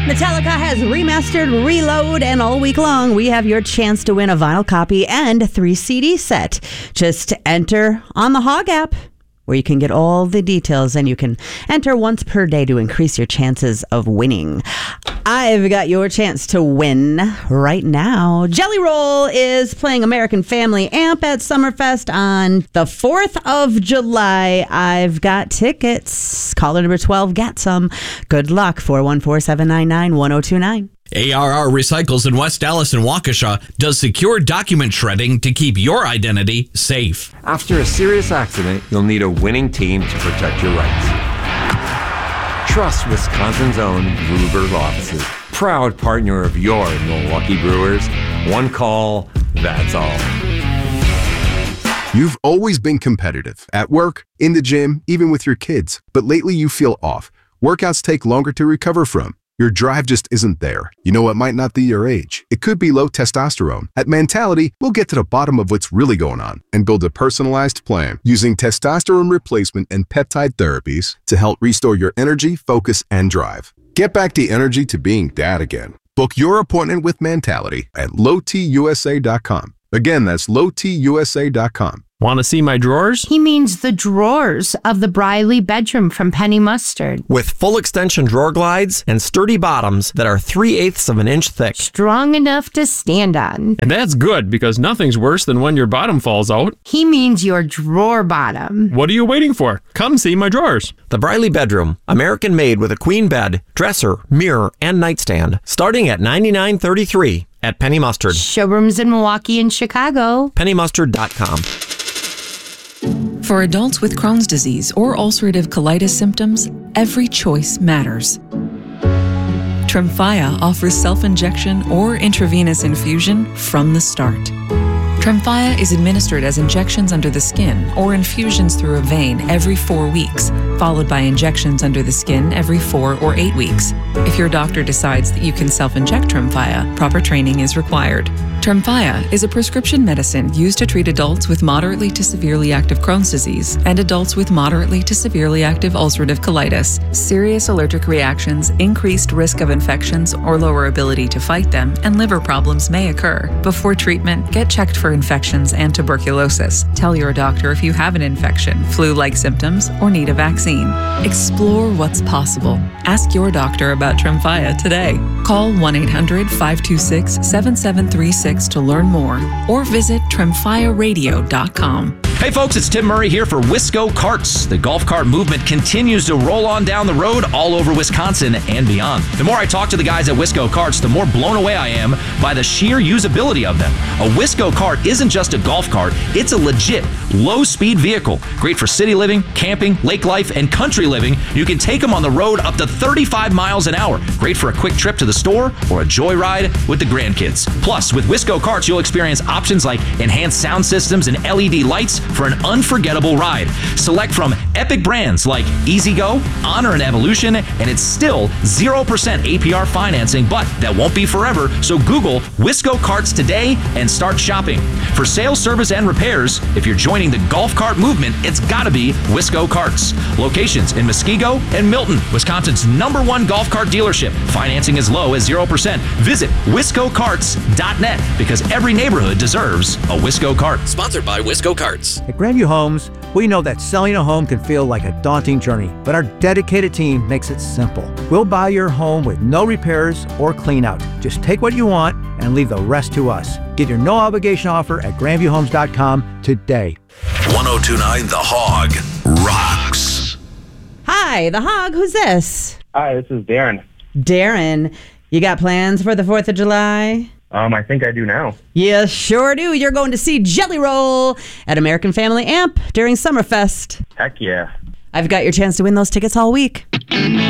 Metallica has remastered Reload, and all week long, we have your chance to win a vinyl copy and 3 CD set. Just enter on the Hog app, where you can get all the details, and you can enter once per day to increase your chances of winning. I've got your chance to win right now. Jelly Roll is playing American Family Amp at Summerfest on the 4th of July. I've got tickets. Caller number 12, get some. Good luck. 414-799-1029. ARR Recycles in West Dallas and Waukesha does secure document shredding to keep your identity safe. After a serious accident, you'll need a winning team to protect your rights. Trust Wisconsin's own Gruber Law Offices, proud partner of your Milwaukee Brewers. One call, that's all. You've always been competitive at work, in the gym, even with your kids. But lately you feel off. Workouts take longer to recover from. Your drive just isn't there. You know, it might not be your age. It could be low testosterone. At Mentality, we'll get to the bottom of what's really going on and build a personalized plan using testosterone replacement and peptide therapies to help restore your energy, focus, and drive. Get back the energy to being dad again. Book your appointment with Mentality at lowtusa.com. Again, that's lowtusa.com. Want to see my drawers? He means the drawers of the Briley bedroom from Penny Mustard. With full extension drawer glides and sturdy bottoms that are 3/8 of an inch thick. Strong enough to stand on. And that's good, because nothing's worse than when your bottom falls out. He means your drawer bottom. What are you waiting for? Come see my drawers. The Briley bedroom, American made with a queen bed, dresser, mirror, and nightstand, starting at $99.33 at Penny Mustard. Showrooms in Milwaukee and Chicago. PennyMustard.com. For adults with Crohn's disease or ulcerative colitis symptoms, every choice matters. Tremfya offers self-injection or intravenous infusion from the start. Tremfya is administered as injections under the skin or infusions through a vein every 4 weeks, followed by injections under the skin every 4 or 8 weeks. If your doctor decides that you can self-inject Tremfya, proper training is required. Tremfya is a prescription medicine used to treat adults with moderately to severely active Crohn's disease and adults with moderately to severely active ulcerative colitis. Serious allergic reactions, increased risk of infections or lower ability to fight them, and liver problems may occur. Before treatment, get checked for infections and tuberculosis. Tell your doctor if you have an infection, flu-like symptoms, or need a vaccine. Explore what's possible. Ask your doctor about Tremfya today. Call 1-800-526-7736 to learn more, or visit tremfyaradio.com. Hey folks, it's Tim Murray here for Wisco Carts. The golf cart movement continues to roll on down the road all over Wisconsin and beyond. The more I talk to the guys at Wisco Carts, the more blown away I am by the sheer usability of them. A Wisco cart isn't just a golf cart, it's a legit low-speed vehicle. Great for city living, camping, lake life, and country living. You can take them on the road up to 35 miles an hour. Great for a quick trip to the store or a joyride with the grandkids. Plus, with Wisco Carts, you'll experience options like enhanced sound systems and LED lights for an unforgettable ride. Select from epic brands like EasyGo, Honor, and Evolution, and it's still 0% APR financing, but that won't be forever, so Google Wisco Carts today and start shopping. For sales, service, and repairs, if you're joining the golf cart movement, it's gotta be Wisco Carts. Locations in Muskego and Milton, Wisconsin's #1 golf cart dealership. Financing as low as 0%. Visit wiscocarts.net, because every neighborhood deserves a Wisco cart. Sponsored by Wisco Carts. At Grandview Homes, we know that selling a home can feel like a daunting journey, but our dedicated team makes it simple. We'll buy your home with no repairs or clean out. Just take what you want and leave the rest to us. Get your no-obligation offer at grandviewhomes.com today. 1029 The Hog rocks. Hi, The Hog. Who's this? Hi, this is Darren. Darren, you got plans for the 4th of July? I think I do now. You sure do. You're going to see Jelly Roll at American Family Amp during Summerfest. Heck yeah. I've got your chance to win those tickets all week.